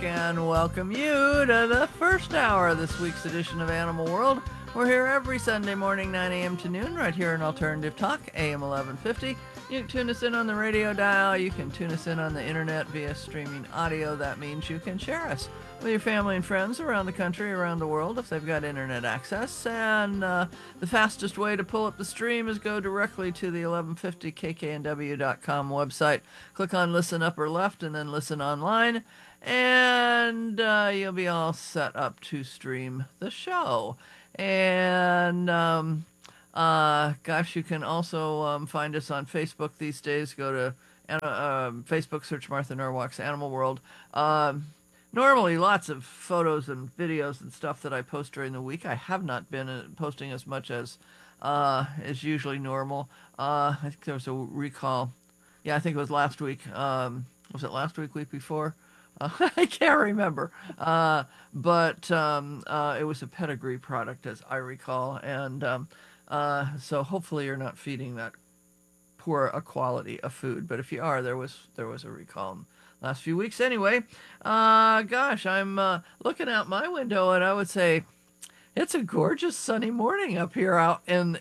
and welcome you to the first hour of this week's edition of Animal World. We're here every Sunday morning, 9 a.m. to noon, right here in Alternative Talk, AM 1150. You can tune us in on the radio dial. You can tune us in on the internet via streaming audio. That means you can share us with your family and friends around the country, around the world, if they've got internet access. And the fastest way to pull up the stream is go directly to the 1150kknw.com website. Click on Listen Upper Left and then Listen Online. And you'll be all set up to stream the show. And gosh, you can also find us on Facebook these days. Go to Facebook, search Martha Norwalk's Animal World. Normally, lots of photos and videos and stuff that I post during the week. I have not been posting as much as is usually normal. I think there was a recall. Yeah, I think it was last week. Was it last week, week before? I can't remember. But it was a Pedigree product, as I recall. And so hopefully you're not feeding that poor a quality of food. But if you are, there was a recall last few weeks. Anyway, gosh, I'm looking out my window, and I would say it's a gorgeous sunny morning up here out in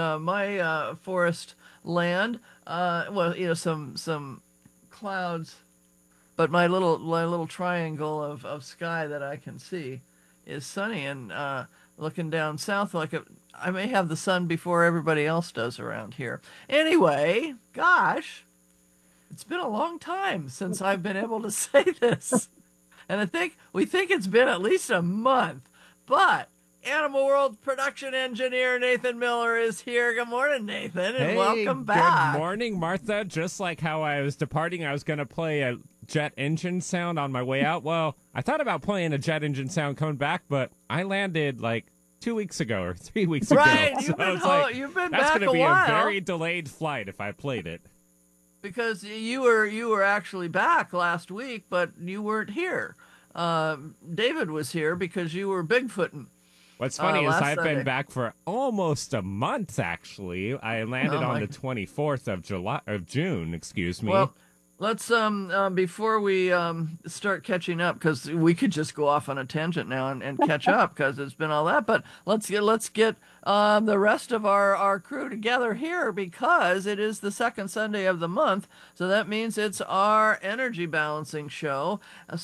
my forest land. Well, you know, some clouds, but my little triangle of sky that I can see is sunny, and looking down south, I may have the sun before everybody else does around here. Anyway, gosh, it's been a long time since I've been able to say this. And we think it's been at least a month. But Animal World production engineer Nathan Miller is here. Good morning, Nathan, and welcome back. Good morning, Martha. Just like how I was departing, I was going to play a jet engine sound on my way out. Well, I thought about playing a jet engine sound coming back, but I landed like 2 weeks ago or 3 weeks ago. Right, so you've been that's back going to a be while. a very delayed flight if I played it. Because you were actually back last week, but you weren't here. David was here because you were Bigfooting. What's funny is I've Sunday. been back for almost a month, actually. I landed on the 24th of June, excuse me. Well, let's before we start catching up, because we could just go off on a tangent now and catch up because it's been all that. But let's get the rest of our crew together here because it is the second Sunday of the month. So that means it's our energy balancing show.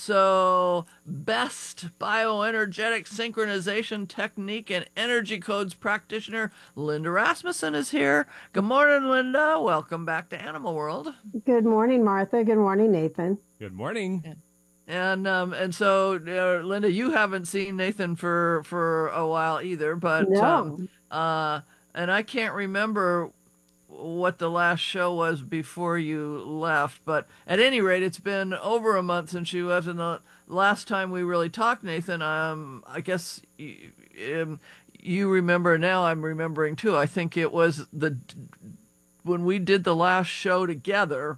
So best bioenergetic synchronization technique and energy codes practitioner Linda Rasmussen is here. Good morning, Linda. Welcome back to Animal World. Good morning, Martha. Good morning, Nathan. Good morning. And so Linda, you haven't seen Nathan for a while either, but No. and I can't remember what the last show was before you left, but at any rate, it's been over a month since you left, and the last time we really talked, Nathan, I guess you remember now. I'm remembering too. I think it was when we did the last show together.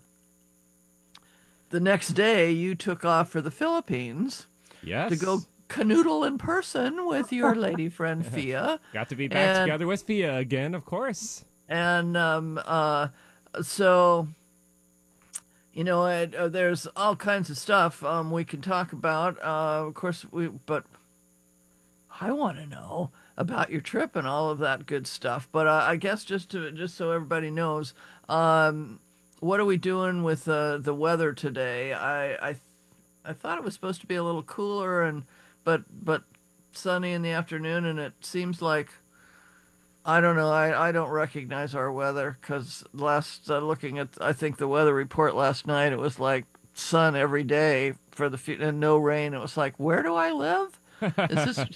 The next day, you took off for the Philippines. Yes. To go canoodle in person with your lady friend Fia. Got to be back together with Fia again, of course. And so, you know, there's all kinds of stuff we can talk about. Of course, but I want to know about your trip and all of that good stuff. But I guess just so everybody knows, what are we doing with the weather today? I thought it was supposed to be a little cooler but sunny in the afternoon, and it seems like I don't know. I don't recognize our weather because looking at I think the weather report last night, it was like sun every day and no rain. It was like, where do I live? Is this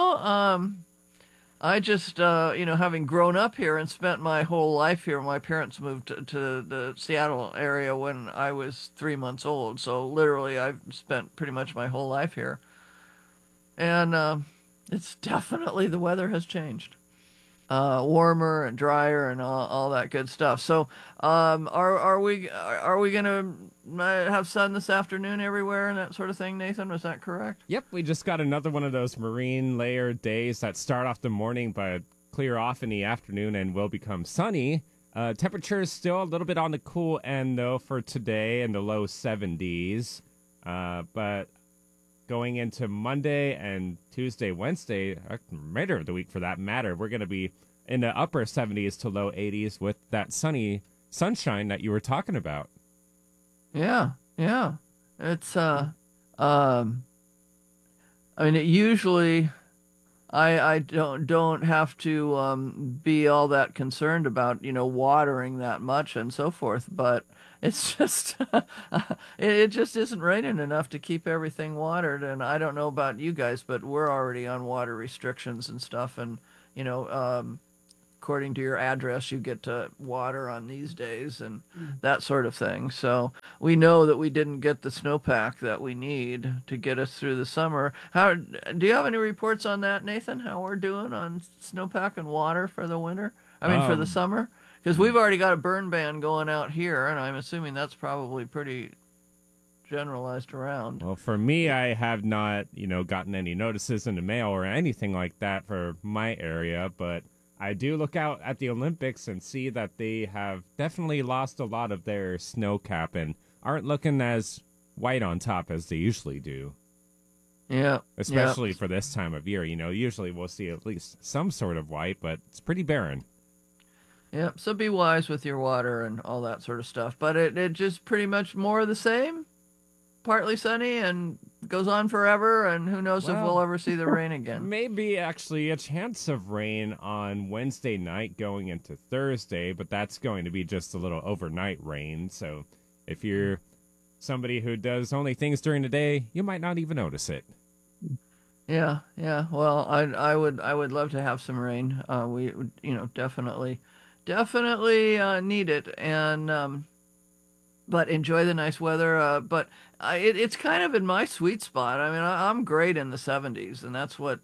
I just, having grown up here and spent my whole life here, my parents moved to the Seattle area when I was 3 months old. So literally I've spent pretty much my whole life here. And it's definitely, the weather has changed. Warmer and drier and all that good stuff. So are we going to have sun this afternoon everywhere and that sort of thing, Nathan? Was that correct? Yep, we just got another one of those marine layer days that start off the morning but clear off in the afternoon and will become sunny. Temperature is still a little bit on the cool end, though, for today in the low 70s. But going into Monday and Tuesday, Wednesday, remainder of the week for that matter, we're going to be in the upper 70s to low 80s with that sunshine that you were talking about. Yeah, yeah. It's I mean, it usually I don't have to be all that concerned about, watering that much and so forth, but it's just it just isn't raining enough to keep everything watered. And I don't know about you guys, but we're already on water restrictions and stuff, and you know, according to your address, you get to water on these days and that sort of thing. So we know that we didn't get the snowpack that we need to get us through the summer. How do you have any reports on that, Nathan? How we're doing on snowpack and water for the winter? I mean, for the summer? Because we've already got a burn ban going out here, and I'm assuming that's probably pretty generalized around. Well, for me, I have not, gotten any notices in the mail or anything like that for my area, but I do look out at the Olympics and see that they have definitely lost a lot of their snow cap and aren't looking as white on top as they usually do. Yeah. Especially for this time of year. Usually we'll see at least some sort of white, but it's pretty barren. Yeah. So be wise with your water and all that sort of stuff. But it just pretty much more of the same. Partly sunny and goes on forever, and who knows if we'll ever see the rain again. Maybe actually a chance of rain on Wednesday night going into Thursday, but that's going to be just a little overnight rain. So if you're somebody who does only things during the day, you might not even notice it. Yeah. Well, I would love to have some rain. We definitely need it, and but enjoy the nice weather. But it's kind of in my sweet spot. I mean, I'm great in the 70s, and that's what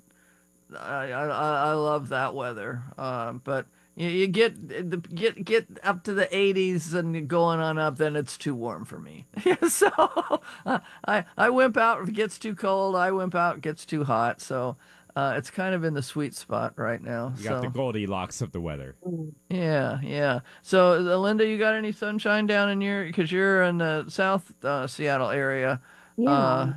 I love that weather. But you get up to the 80s and going on up, then it's too warm for me. So I wimp out if it gets too cold. I wimp out if it gets too hot. So it's kind of in the sweet spot right now. You got the Goldilocks of the weather. Yeah. So, Linda, you got any sunshine down in because you're in the South Seattle area? Yeah.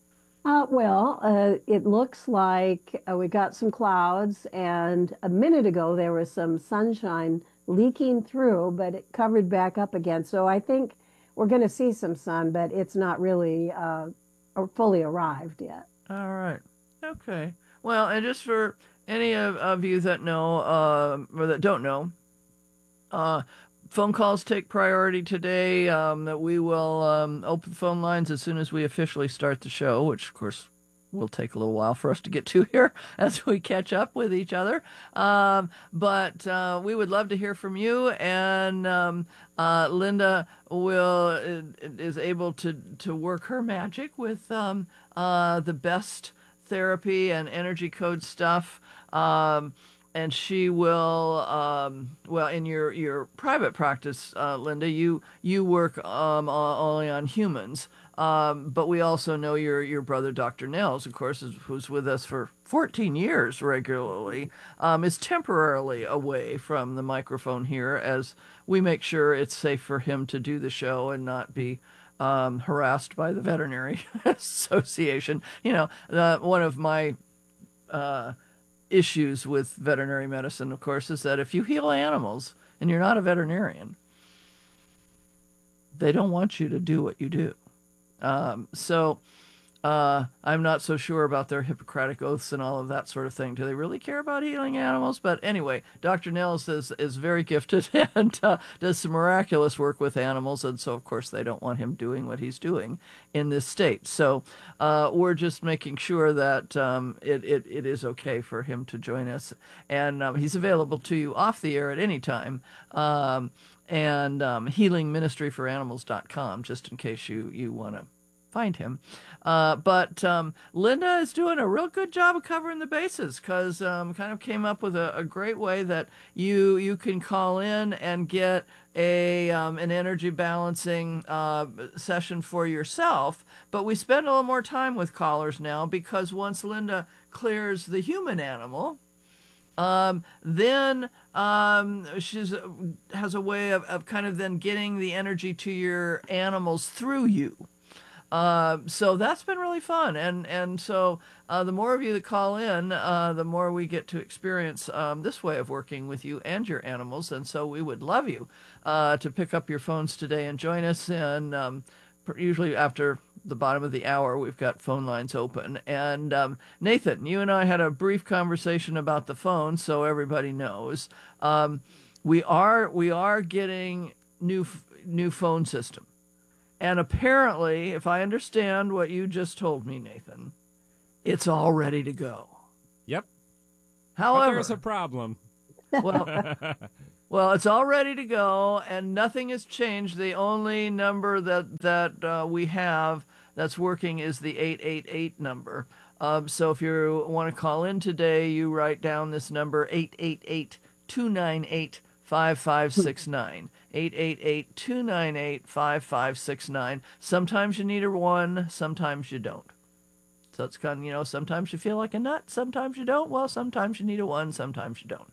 It looks like we got some clouds, and a minute ago there was some sunshine leaking through, but it covered back up again. So I think we're going to see some sun, but it's not really fully arrived yet. All right. Okay. Well, and just for any of you that know or that don't know, phone calls take priority today. That we will open phone lines as soon as we officially start the show, which of course will take a little while for us to get to here as we catch up with each other. But we would love to hear from you, and Linda is able to work her magic with the best therapy and energy code stuff. And she will, in your private practice, Linda, you work only on humans. But we also know your brother, Dr. Nels, of course, who's with us for 14 years regularly, is temporarily away from the microphone here as we make sure it's safe for him to do the show and not be harassed by the Veterinary Association. One of my issues with veterinary medicine, of course, is that if you heal animals and you're not a veterinarian, they don't want you to do what you do. So I'm not so sure about their Hippocratic oaths and all of that sort of thing. Do they really care about healing animals? But anyway, Dr. Nels is very gifted and does some miraculous work with animals. And so, of course, they don't want him doing what he's doing in this state. So we're just making sure that it is okay for him to join us. And he's available to you off the air at any time. And healingministryforanimals.com, just in case you want to find him. But Linda is doing a real good job of covering the bases, because kind of came up with a great way that you can call in and get an energy balancing session for yourself. But we spend a little more time with callers now, because once Linda clears the human animal, then she has a way of kind of then getting the energy to your animals through you. So that's been really fun, and so the more of you that call in, the more we get to experience this way of working with you and your animals. And so we would love you to pick up your phones today and join us. And usually after the bottom of the hour, we've got phone lines open. And Nathan, you and I had a brief conversation about the phone, so everybody knows. We are getting new phone system. And apparently, if I understand what you just told me, Nathan, it's all ready to go. Yep. But However, there's a problem. well, well, it's all ready to go, and nothing has changed. The only number that we have that's working is the 888 number. So if you want to call in today, you write down this number, 888-298-5569. 888-298-5569. Sometimes you need a 1, sometimes you don't. So it's kind of, sometimes you feel like a nut, sometimes you don't. Well, sometimes you need a 1, sometimes you don't.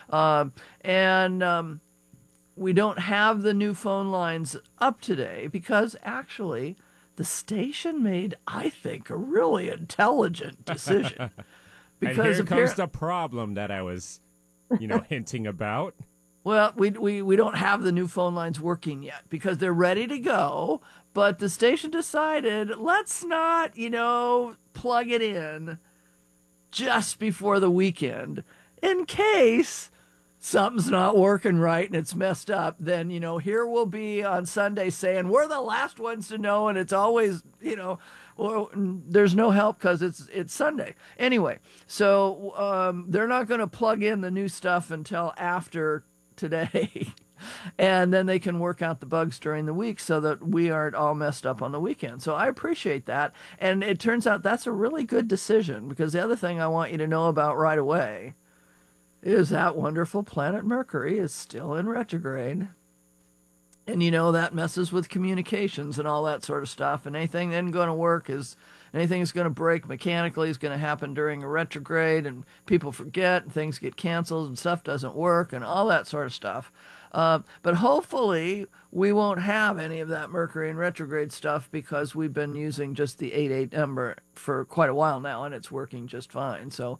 And we don't have the new phone lines up today because actually the station made, I think, a really intelligent decision. And here comes the problem that I was, hinting about. Well, we don't have the new phone lines working yet because they're ready to go, but the station decided let's not, plug it in just before the weekend in case something's not working right and it's messed up. Then, here we'll be on Sunday saying we're the last ones to know, and it's always, well, there's no help because it's Sunday. Anyway, so they're not going to plug in the new stuff until after today. And then they can work out the bugs during the week so that we aren't all messed up on the weekend. So I appreciate that. And it turns out that's a really good decision, because the other thing I want you to know about right away is that wonderful planet Mercury is still in retrograde. And that messes with communications and all that sort of stuff. And anything that isn't going to work anything that's going to break mechanically is going to happen during a retrograde, and people forget, and things get canceled, and stuff doesn't work, and all that sort of stuff. But hopefully we won't have any of that Mercury in retrograde stuff because we've been using just the 88 number for quite a while now, and it's working just fine. So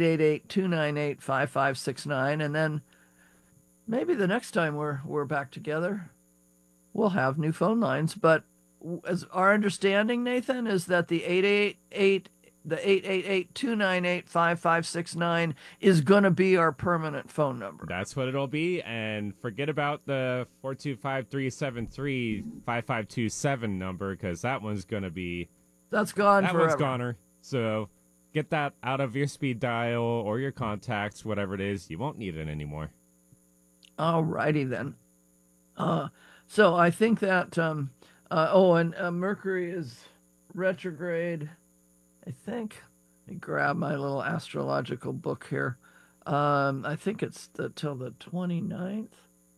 888-298-5569, and then maybe the next time we're back together, we'll have new phone lines. But as our understanding, Nathan, is that the 888-298-5569 is going to be our permanent phone number. That's what it'll be, and forget about the 425-373-5527 number, because that one's going to be... That's gone that forever. One's goner. So get that out of your speed dial or your contacts, whatever it is. You won't need it anymore. All righty then. So I think that... Mercury is retrograde, I think. Let me grab my little astrological book here. I think it's till the 29th.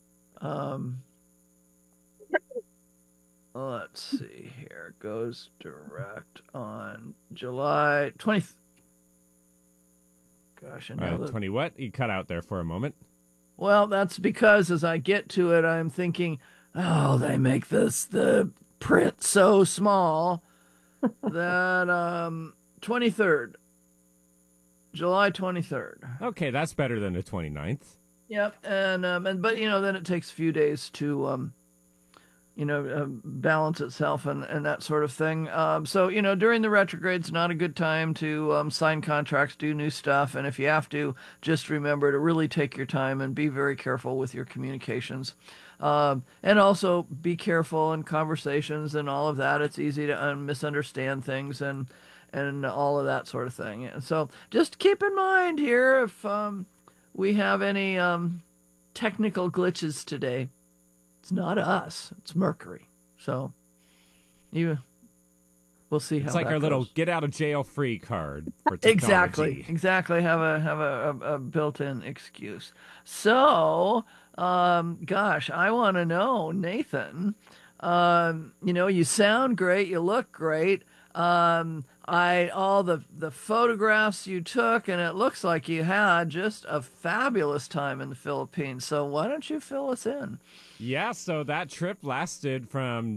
Let's see here. It goes direct on July 20th. Gosh, I know 20 what? You cut out there for a moment. Well, that's because as I get to it, I'm thinking, oh, they make the print so small that 23rd, July 23rd. Okay, that's better than the 29th. Yep, and but then it takes a few days to balance itself and that sort of thing. So during the retrograde's not a good time to sign contracts, do new stuff, and if you have to, just remember to really take your time and be very careful with your communications. And also be careful in conversations and all of that. It's easy to misunderstand things and all of that sort of thing. And so just keep in mind here if we have any technical glitches today. It's not us. It's Mercury. So we'll see how it's like that our goes. Little get out of jail free card for technology. Exactly. Have a built-in excuse. So, gosh, I want to know, Nathan. You sound great. You look great. All the photographs you took, and it looks like you had just a fabulous time in the Philippines. So why don't you fill us in? Yeah, so that trip lasted from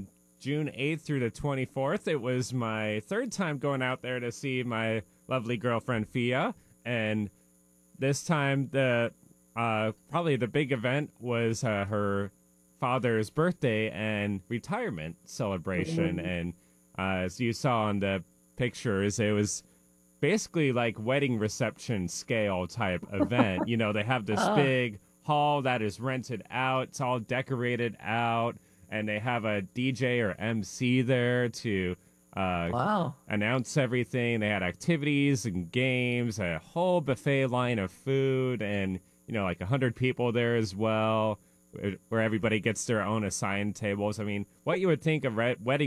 June 8th through the 24th. It was my third time going out there to see my lovely girlfriend Fia, and this time the probably the big event was her father's birthday and retirement celebration. And as you saw on the pictures, it was basically like wedding reception scale type event. You know, they have this big hall that is rented out. It's all decorated out, and they have a DJ or MC there to announce everything. They had activities and games, a whole buffet line of food, and you know, like 100 people there as well, where everybody gets their own assigned tables. I mean, what you would think a wedding